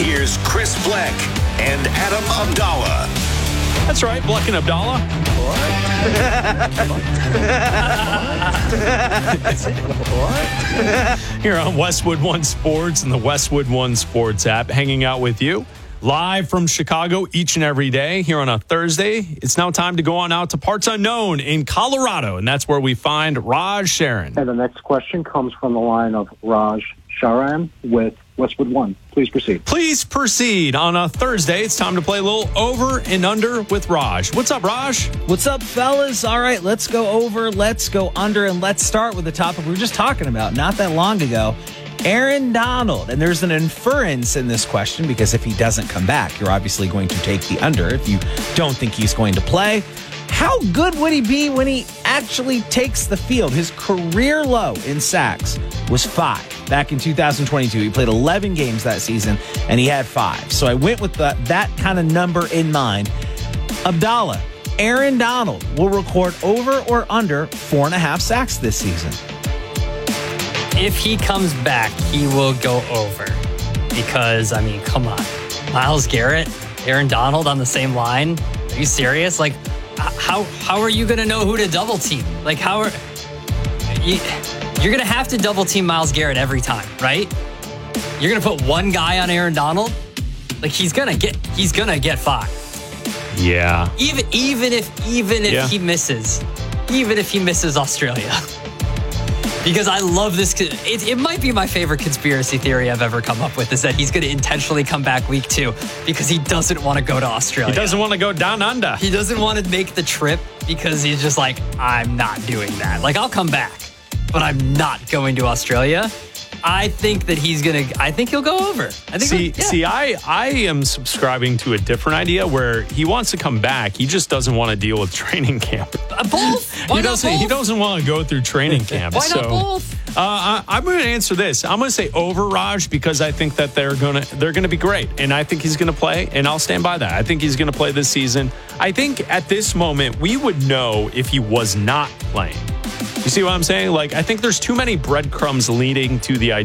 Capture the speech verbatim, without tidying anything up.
Here's Chris Bleck and Adam Abdallah. That's right, Bleck and Abdallah. What? Here on Westwood One Sports and the Westwood One Sports app, hanging out with you live from Chicago each and every day here on a Thursday. It's now time to go on out to parts unknown in Colorado, and that's where we find Raj Sharon. And the next question comes from the line of Raj Sharan with Westwood One. Please proceed. Please proceed. On a Thursday, it's time to play a little over and under with Raj. What's up, Raj? What's up, fellas? All right, let's go over, let's go under, and let's start with the topic we were just talking about not that long ago. Aaron Donald. And there's an inference in this question because if he doesn't come back, you're obviously going to take the under if you don't think he's going to play. How good would he be when he actually takes the field? His career low in sacks was five back in two thousand twenty-two. He played eleven games that season, and he had five. So I went with the, that kind of number in mind. Abdallah, Aaron Donald will record over or under four and a half sacks this season. If he comes back, he will go over. Because, I mean, come on. Myles Garrett, Aaron Donald on the same line? Are you serious? Like, how how are you going to know who to double team? Like, how are... You, you're going to have to double team Myles Garrett every time, right? You're going to put one guy on Aaron Donald? Like, he's going to get he's going to get five. Yeah. Even even if even if yeah. he misses. Even if he misses Australia. Because I love this. It, it might be my favorite conspiracy theory I've ever come up with is that he's going to intentionally come back week two because he doesn't want to go to Australia. He doesn't want to go down under. He doesn't want to make the trip because he's just like, I'm not doing that. Like, I'll come back, but I'm not going to Australia. I think that he's going to, I think he'll go over. I think see, yeah. see, I, I am subscribing to a different idea where he wants to come back. He just doesn't want to deal with training camp. Uh, both? Why he not doesn't, both? He doesn't want to go through training camp. Why not so, both? Uh, I, I'm going to answer this. I'm going to say over Raj because I think that they're going to they're going to be great, and I think he's going to play, and I'll stand by that. I think he's going to play this season. I think at this moment we would know if he was not playing. You see what I'm saying? Like, I think there's too many breadcrumbs leading to the idea.